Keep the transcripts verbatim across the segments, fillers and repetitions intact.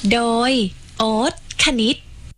โดยโอ๊ตคณิต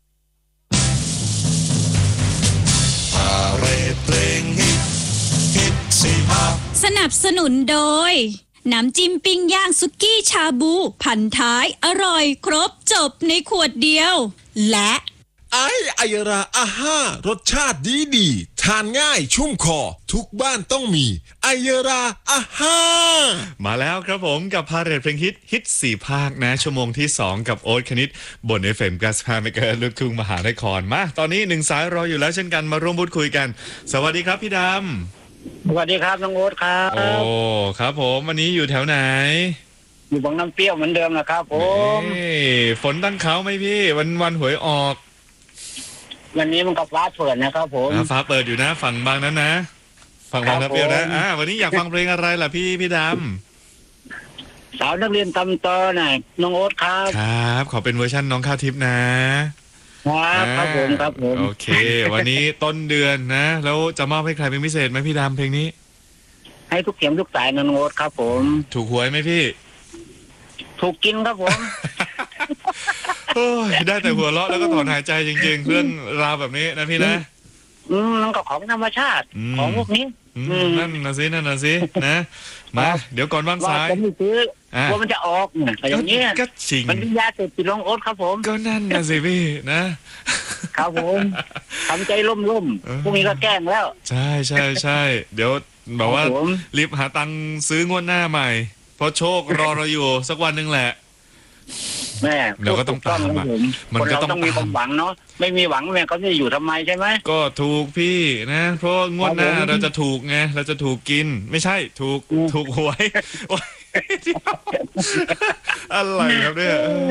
สนับสนุนโดยน้ำจิ้มปิ้งย่างสุกี้ชาบูพันท้ายอร่อยครบจบในขวดเดียวและไอไอยราอาห้ารสชาติดีดีทานง่ายชุ่มคอทุกบ้านต้องมีไอยราอาห้ามาแล้วครับผมกับพาเรทเพลงฮิตฮิตสี่ภาคนะชั่วโมงที่สองกับโอ๊ตคณิตบน เอฟ เอ็ม เก้าสิบห้าเมกะเฮิรตซ์ลูกทุ่งมหานครมาตอนนี้หนึ่งสายรออยู่แล้วเช่นกันมาร่วมพูดคุยกันสวัสดีครับพี่ดำสวัสดีครับน้องโอ๊ตครับโอ้ครับผมวันนี้อยู่แถวไหนอยู่บางน้ำเปรี้ยวเหมือนเดิมนะครับผมฝนตั้งเขาไหมพี่วันวันหวยออกวันนี้มันก็ฟ้าเปิดนะครับผมฟ้าเปิดอยู่นะฝั่งบางนั้นนะฝั่งบางน้ำเปรี้ยวนะอ่าวันนี้อยากฟังเพลงอะไรล่ะพี่พี่ดำสาวนักเรียนตำตอหน่อยน้องโอ๊ตครับครับขอเป็นเวอร์ชันน้องข้าวทิพย์นะครับครับผมครับผมโอเควันนี้ต้นเดือนนะแล้วจะมอบให้ใครเป็นพิเศษไหมพี่ดำเพลงนี้ให้ทุกเสียงทุกสายน้องโอ๊ตครับผมถูกหวยไหมพี่ถูกกินครับผมโอ้ยได้แต่หัวเราะแล้วก็ถอนหายใจจริงๆเรื่องราวแบบนี้นะพี่นะอืมมันก็ของธรรมชาติของพวกนี้นั่นนะสินั่นนะสินะมาเดี๋ยวก่อนว่างซ้ายว่าจะไม่ซื้อกลัวมันจะออกอะไรอย่างเงี้ยก็จริงมันเป็นยาเสพติดรองโอ๊ตครับผมก็นั่นนะสิพี่นะครับผมทำใจร่มๆพวกนี้ก็แกล้งแล้วใช่ใช่ใช่เดี๋ยวบอกว่ารีบหาตังค์ซื้องวดหน้าใหม่เพราะโชครอเราอยู่สักวันหนึ่งแหละแม่เราก็ต้องตามมันก็ต้องมีความหวังเนาะไม่มีหวังแม่เขาจะอยู่ทำไมใช่ไหมก็ถูกพี่นะเพราะงวดหน้าเราจะถูกไงเราจะถูกกินไม่ใช่ถูกถูกหวยอะไรครับเนี่ย